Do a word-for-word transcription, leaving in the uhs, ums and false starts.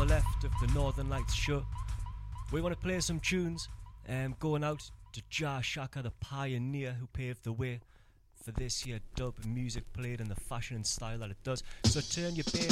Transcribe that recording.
left of the Northern Lights show. We want to play some tunes, um, going out to Jah Shaka, the pioneer who paved the way for this here dub music played in the fashion and style that it does. So turn your bass